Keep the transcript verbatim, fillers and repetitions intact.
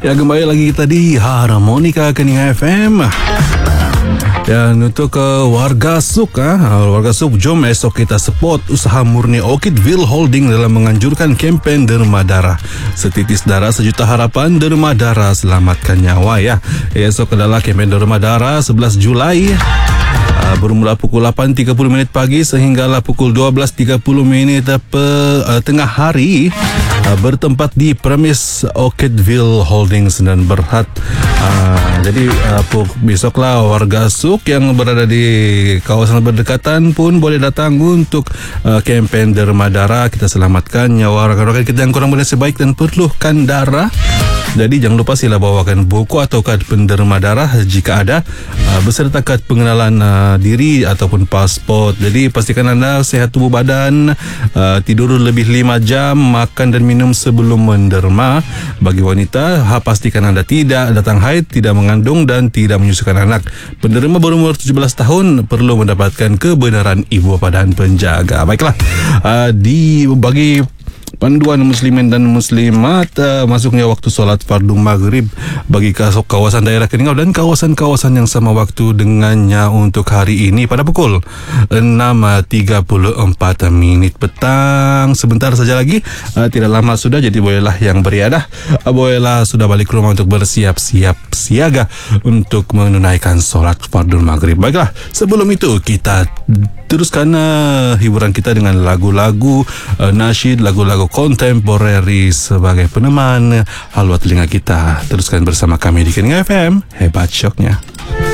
Ya, kembali lagi kita di Harmonika Keningan F M. Dan untuk uh, warga Suk, uh, warga Suk, jom esok kita support usaha murni Orchidville Holding dalam menganjurkan kempen derma darah. Setitis darah, sejuta harapan, derma darah selamatkan nyawa ya. Esok adalah kempen derma darah sebelas Julai. Uh, bermula pukul lapan tiga puluh minit pagi sehinggalah pukul dua belas tiga puluh minit pe, uh, tengah hari, uh, bertempat di premis Orchidville Holdings dan Berhad. Uh, jadi uh, besoklah warga Suk yang berada di kawasan berdekatan pun boleh datang untuk uh, kempen derma darah. Kita selamatkan nyawa rakan-rakan kita yang kurang bernasib baik dan perlukan darah. Jadi jangan lupa sila bawakan buku atau kad penderma darah jika ada, uh, beserta kad pengenalan uh, diri ataupun pasport. Jadi pastikan anda sehat tubuh badan, uh, tidur lebih lima jam, makan dan minum sebelum menderma. Bagi wanita, ha, pastikan anda tidak datang haid, tidak mengandung dan tidak menyusukan anak. Penderma berumur tujuh belas tahun perlu mendapatkan kebenaran ibu bapa dan penjaga. Baiklah, uh, di bagi panduan muslimin dan muslimat, uh, masuknya waktu solat fardu maghrib bagi kawasan daerah Keningau dan kawasan-kawasan yang sama waktu dengannya untuk hari ini pada pukul enam tiga puluh empat minit petang. Sebentar saja lagi, uh, tidak lama sudah, jadi bolehlah yang beriadah, uh, bolehlah sudah balik ke rumah untuk bersiap-siap siaga untuk menunaikan solat fardu maghrib. Baiklah, sebelum itu kita teruskan uh, hiburan kita dengan lagu-lagu uh, nasyid, lagu-lagu kontemporeri sebagai peneman halwa telinga kita. Teruskan bersama kami di Keningan F M. Hebat syoknya.